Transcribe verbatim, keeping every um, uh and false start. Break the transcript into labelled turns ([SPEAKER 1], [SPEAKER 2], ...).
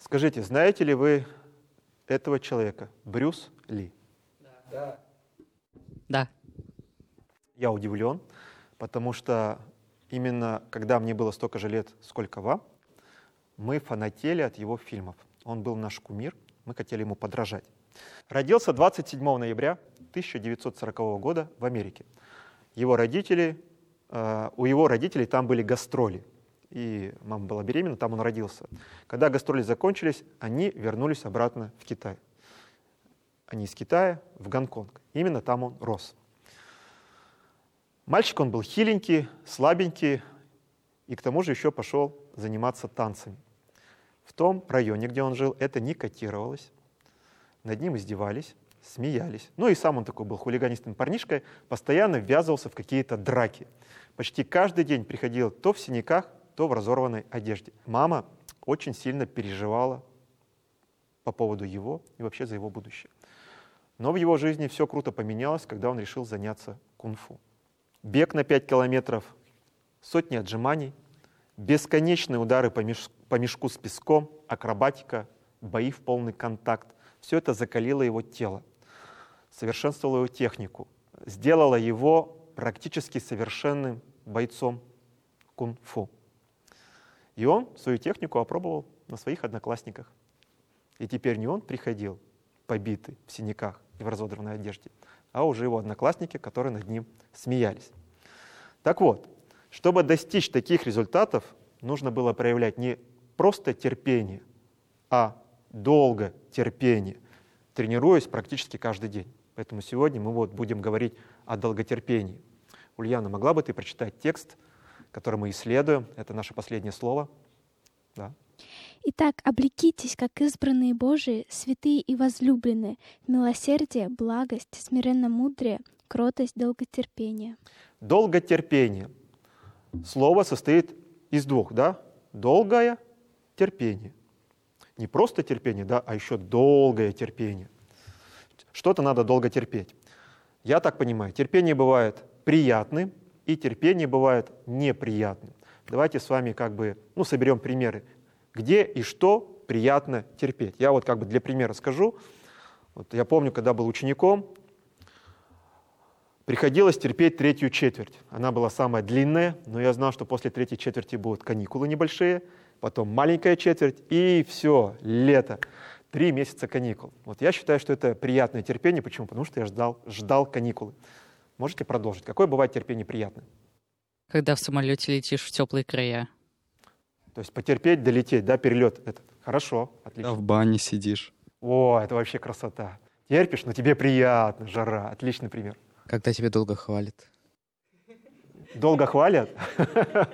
[SPEAKER 1] Скажите, знаете ли вы этого человека, Брюс Ли?
[SPEAKER 2] Да.
[SPEAKER 3] Да.
[SPEAKER 1] Я удивлен, потому что именно когда мне было столько же лет, сколько вам, мы фанатели от его фильмов. Он был наш кумир, мы хотели ему подражать. Родился двадцать седьмого ноября тысяча девятьсот сорокового года в Америке. Его родители, э, у его родителей там были гастроли. И мама была беременна, там он родился. Когда гастроли закончились, они вернулись обратно в Китай. Они из Китая в Гонконг. Именно там он рос. Мальчик он был хиленький, слабенький, и к тому же еще пошел заниматься танцами. В том районе, где он жил, это не котировалось. Над ним издевались, смеялись. Ну и сам он такой был хулиганистым парнишкой, постоянно ввязывался в какие-то драки. Почти каждый день приходил то в синяках, то в разорванной одежде. Мама очень сильно переживала по поводу его и вообще за его будущее. Но в его жизни все круто поменялось, когда он решил заняться кунг-фу. Бег на пять километров, сотни отжиманий, бесконечные удары по, меш... по мешку с песком, акробатика, бои в полный контакт. Все это закалило его тело, совершенствовало его технику, сделало его практически совершенным бойцом кунг-фу. И он свою технику опробовал на своих одноклассниках. И теперь не он приходил побитый в синяках и в разодранной одежде, а уже его одноклассники, которые над ним смеялись. Так вот, чтобы достичь таких результатов, нужно было проявлять не просто терпение, а долго терпение, тренируясь практически каждый день. Поэтому сегодня мы вот будем говорить о долготерпении. Ульяна, могла бы ты прочитать текст, который мы исследуем? Это наше последнее слово. Да.
[SPEAKER 4] Итак, облекитесь, как избранные Божии, святые и возлюбленные, в милосердие, благость, смиренномудрие, кротость, долготерпение.
[SPEAKER 1] Долготерпение. Слово состоит из двух, да? Долгое терпение. Не просто терпение, да, а еще долгое терпение. Что-то надо долго терпеть. Я так понимаю, терпение бывает приятным, и терпение бывает неприятным. Давайте с вами как бы, ну, соберем примеры. Где и что приятно терпеть. Я вот как бы для примера скажу. Вот я помню, когда был учеником, приходилось терпеть третью четверть. Она была самая длинная, но я знал, что после третьей четверти будут каникулы небольшие, потом маленькая четверть, и все, лето. Три месяца каникул. Вот я считаю, что это приятное терпение. Почему? Потому что я ждал, ждал каникулы. Можете продолжить? Какое бывает терпение приятное?
[SPEAKER 3] Когда в самолете летишь в теплые края.
[SPEAKER 1] То есть потерпеть, долететь, да, перелет этот. Хорошо, отлично.
[SPEAKER 2] Когда в бане сидишь.
[SPEAKER 1] О, это вообще красота. Терпишь, но тебе приятно, жара. Отличный пример.
[SPEAKER 5] Когда тебя долго хвалят.
[SPEAKER 1] Долго хвалят?